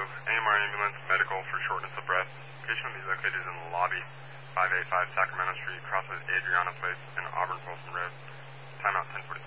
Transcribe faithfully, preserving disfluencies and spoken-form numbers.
A M R ambulance, medical for shortness of breath. Patient will be located in the lobby, five eighty-five Sacramento Street, crosses Adriana Place and Auburn Folsom Road. Timeout ten forty-five.